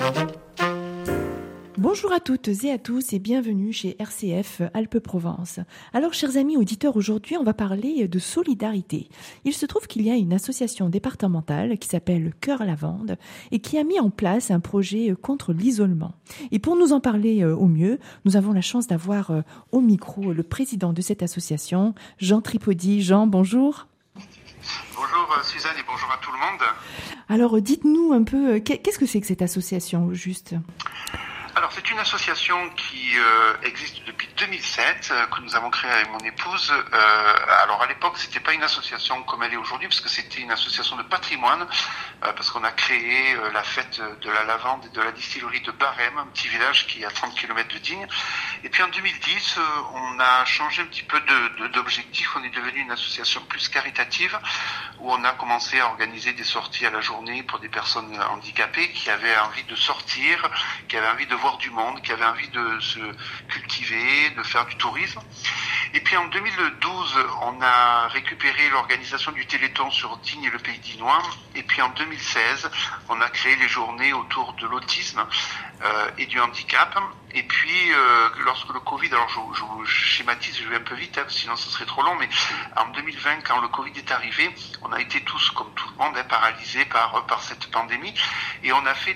Bonjour à toutes et à tous et bienvenue chez RCF Alpes-Provence. Alors, chers amis auditeurs, aujourd'hui, on va parler de solidarité. Il se trouve qu'il y a une association départementale qui s'appelle Cœur Lavande et qui a mis en place un projet contre l'isolement. Et pour nous en parler au mieux, nous avons la chance d'avoir au micro le président de cette association, Jean Tripodi. Jean, bonjour. Bonjour Suzanne et bonjour à tout le monde. Alors, dites-nous un peu, qu'est-ce que c'est que cette association, au juste ? Alors c'est une association qui existe depuis 2007, que nous avons créée avec mon épouse. Alors à l'époque c'était pas une association comme elle est aujourd'hui, parce que c'était une association de patrimoine, parce qu'on a créé la fête de la lavande et de la distillerie de Barème, un petit village qui est à 30 km de Digne. Et puis en 2010, on a changé un petit peu d'objectif, on est devenu une association plus caritative, où on a commencé à organiser des sorties à la journée pour des personnes handicapées qui avaient envie de sortir, qui avaient envie de voir du monde, qui avait envie de se cultiver, de faire du tourisme. Et puis en 2012, on a récupéré l'organisation du Téléthon sur Digne et le Pays Dinois. Et puis en 2016, on a créé les journées autour de l'autisme et du handicap. Et puis lorsque le Covid, alors je schématise, je vais un peu vite, sinon ce serait trop long, mais en 2020, quand le Covid est arrivé, on a été tous, comme tout le monde, paralysés par cette pandémie. Et on a fait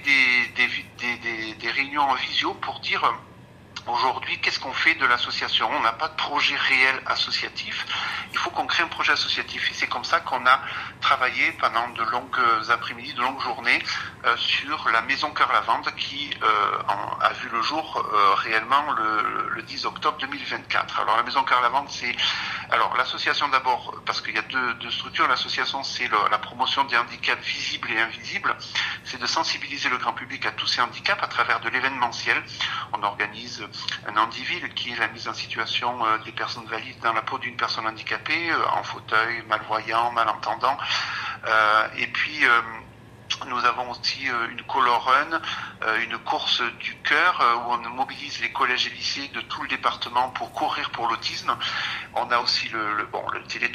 des réunions en visio pour dire aujourd'hui, qu'est-ce qu'on fait de l'association ? On n'a pas de projet réel associatif. Il faut qu'on crée un projet associatif. Et c'est comme ça qu'on a travaillé pendant de longues après-midi, de longues journées sur la Maison Cœur Lavande qui a vu le jour réellement le 10 octobre 2024. Alors la Maison Cœur Lavande, c'est l'association d'abord, parce qu'il y a deux structures. L'association, c'est la promotion des handicaps visibles et invisibles. C'est de sensibiliser le grand public à tous ces handicaps à travers de l'événementiel. On organise un handiville qui est la mise en situation des personnes valides dans la peau d'une personne handicapée, en fauteuil, malvoyant, malentendant. Et puis nous avons aussi une color run, une course du cœur où on mobilise les collèges et lycées de tout le département pour courir pour l'autisme. On a aussi le téléthon